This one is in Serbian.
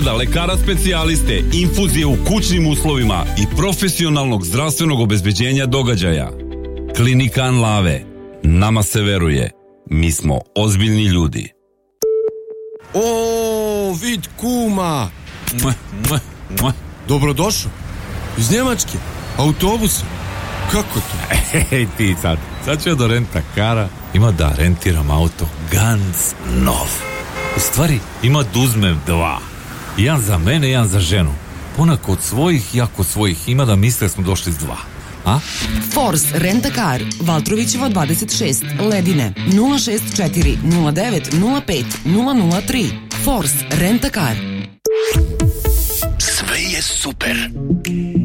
lekara specijaliste, infuzije u kućnim uslovima i profesionalnog zdravstvenog obezbeđenja događaja. Klinika Anlave. Nama se veruje. Mi smo ozbiljni ljudi. O, vid kuma. Dobrodošao. Iz Njemačke. Autobusom. Kako to? Ej ti sad ću ja do renta kara. Ima da rentiram auto ganz nov. U stvari ima da uzmem dva. Jedan za mene, jedan za ženu. Ona kod svojih, ja kod svojih. Ima da misle smo došli s dva. A? Force Rent a Car, Valtrovićeva 26, Ledine, 064 09 05 003. Force Rent a Car. Sve je super.